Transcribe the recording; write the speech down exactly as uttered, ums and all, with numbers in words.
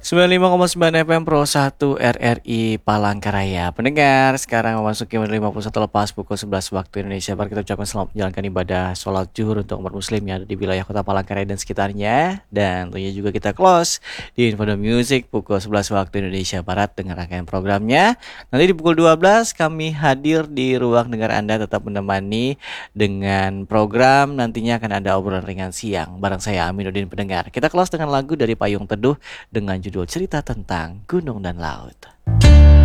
sembilan puluh lima koma sembilan F M Pro satu R R I Palangkaraya. Pendengar, sekarang memasuki menit lima puluh satu lepas pukul sebelas waktu Indonesia Barat. Kita ucapkan selamat menjalankan ibadah sholat zuhur untuk umat muslim yang ada di wilayah kota Palangkaraya dan sekitarnya. Dan tentunya juga kita close di Infodo Music pukul sebelas waktu Indonesia Barat dengan rangkaian programnya. Nanti di pukul dua belas kami hadir di ruang dengar Anda, tetap menemani dengan program. Nantinya akan ada obrolan ringan siang bareng saya Aminuddin. Pendengar, kita close dengan lagu dari Payung Teduh dengan judul Cerita Tentang Gunung dan Laut.